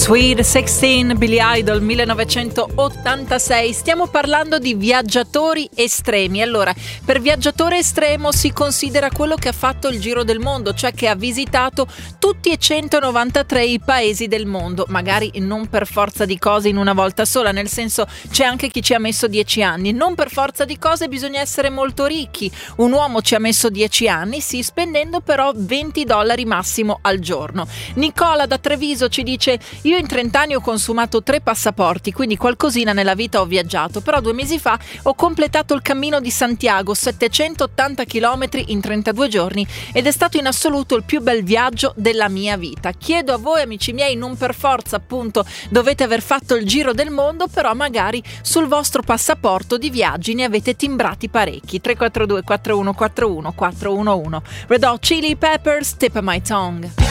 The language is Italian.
Sweet 16, Billy Idol, 1986. Stiamo parlando di viaggiatori estremi. Allora, per viaggiatore estremo si considera quello che ha fatto il giro del mondo, cioè che ha visitato tutti e 193 i paesi del mondo, magari non per forza di cose in una volta sola, nel senso c'è anche chi ci ha messo 10 anni, non per forza di cose bisogna essere molto ricchi. Un uomo ci ha messo 10 anni, sì, spendendo però $20 massimo al giorno. Nicola da Treviso ci dice: io in 30 anni ho consumato 3 passaporti, quindi qualcosina nella vita ho viaggiato, però 2 mesi fa ho completato il Cammino di Santiago, 780 km in 32 giorni, ed è stato in assoluto il più bel viaggio della mia vita. Chiedo a voi, amici miei, non per forza appunto dovete aver fatto il giro del mondo, però magari sul vostro passaporto di viaggi ne avete timbrati parecchi. 342 4141 411. Red Hot Chili Peppers, Tip of My Tongue.